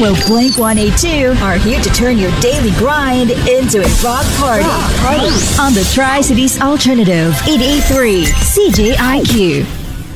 Well, Blink 182 are here to turn your daily grind into a rock party. On the Tri-Cities Alternative, 883 CJIQ.